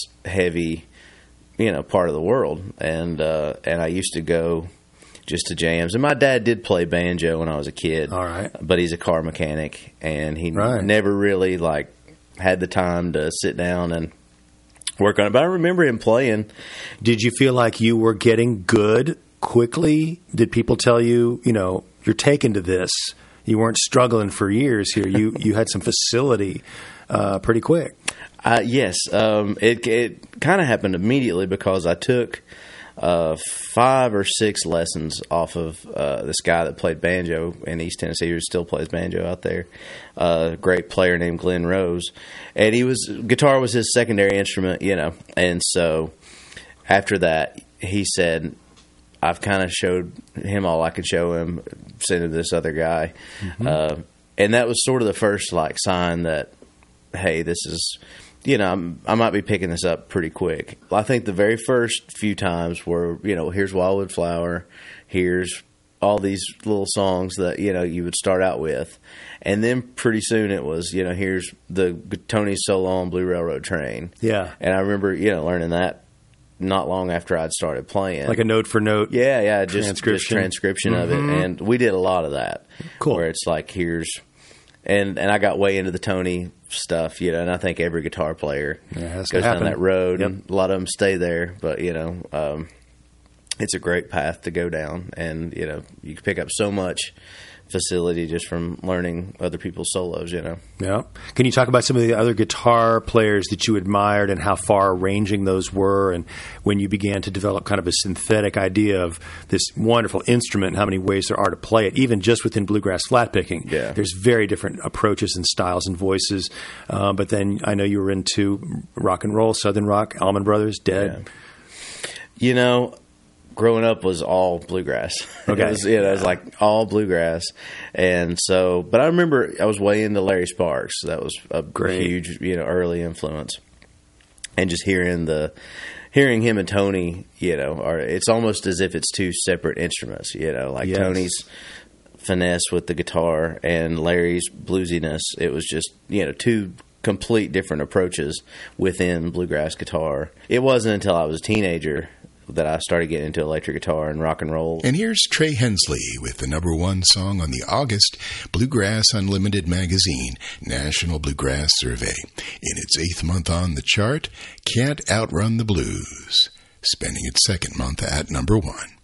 heavy, part of the world. And I used to go just to jams. And my dad did play banjo when I was a kid. All right. But he's a car mechanic, and he Right. never really had the time to sit down and work on it. But I remember him playing. Did you feel like you were getting good quickly? Did people tell you, you're taken to this? You weren't struggling for years here. You had some facility pretty quick. Yes. It kind of happened immediately because I took 5 or 6 lessons off of this guy that played banjo in East Tennessee, who still plays banjo out there. A great player named Glenn Rose, and guitar was his secondary instrument, And so after that, he said, "I've kind of showed him all I could show him. Send him to this other guy," and that was sort of the first sign that, hey, this is. I might be picking this up pretty quick. I think the very first few times were, here's Wildwood Flower, here's all these little songs that, you would start out with. And then pretty soon it was, here's the Tony's solo on Blue Railroad Train. Yeah. And I remember, learning that not long after I'd started playing. Like a note for note. Yeah, just transcription. transcription of it. And we did a lot of that. Cool. Where it's here's... And I got way into the Tony stuff, and I think every guitar player goes down that road, and a lot of them stay there. But it's a great path to go down, and you can pick up so much facility just from learning other people's solos. Yeah. Can you talk about some of the other guitar players that you admired and how far ranging those were, and when you began to develop kind of a synthetic idea of this wonderful instrument and how many ways there are to play it, even just within bluegrass flat picking? Yeah. There's very different approaches and styles and voices. But then I know you were into rock and roll, Southern rock, Allman Brothers, Dead. Yeah. Growing up was all bluegrass. Okay. It was all bluegrass. And so, but I remember I was way into Larry Sparks. That was a huge, early influence. And just hearing him and Tony, it's almost as if it's two separate instruments, Yes. Tony's finesse with the guitar and Larry's bluesiness. It was just, two complete different approaches within bluegrass guitar. It wasn't until I was a teenager that I started getting into electric guitar and rock and roll. And here's Trey Hensley with the #1 song on the August Bluegrass Unlimited magazine National Bluegrass Survey. In its 8th month on the chart, Can't Outrun the Blues, spending its 2nd month at #1.